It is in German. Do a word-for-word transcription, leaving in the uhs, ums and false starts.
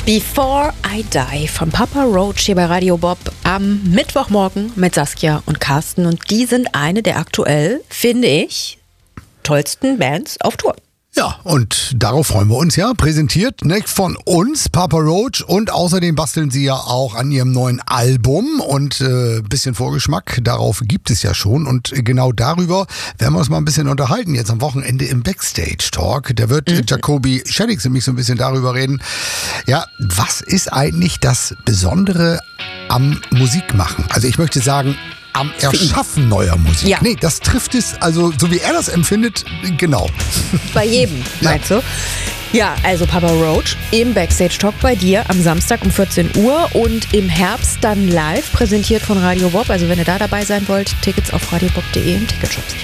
Before I Die von Papa Roach hier bei Radio Bob am Mittwochmorgen mit Saskia und Carsten. Und die sind eine der aktuell, finde ich, tollsten Bands auf Tour. Ja, und darauf freuen wir uns ja. Präsentiert ne, von uns, Papa Roach. Und außerdem basteln sie ja auch an ihrem neuen Album. Und ein äh, bisschen Vorgeschmack, darauf gibt es ja schon. Und genau darüber werden wir uns mal ein bisschen unterhalten. Jetzt am Wochenende im Backstage-Talk. Da wird mhm. Jacoby Shaddix nämlich so ein bisschen darüber reden. Ja, was ist eigentlich das Besondere am Musikmachen? Also ich möchte sagen, am Erschaffen neuer Musik. Ja. Nee, das trifft es, also so wie er das empfindet, genau. Bei jedem, ja. Meinst du? Ja, also Papa Roach im Backstage-Talk bei dir am Samstag um vierzehn Uhr und im Herbst dann live, präsentiert von Radio Bob. Also wenn ihr da dabei sein wollt, Tickets auf radiobob punkt de im Ticketshop sichern.